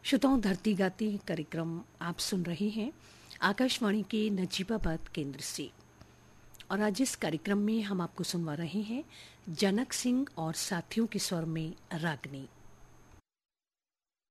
श्रोताओं, धरती गाती कार्यक्रम आप सुन रहे हैं आकाशवाणी के नजीबाबाद केंद्र से। और आज इस कार्यक्रम में हम आपको सुनवा रहे हैं जनक सिंह और साथियों के स्वर में रागनी।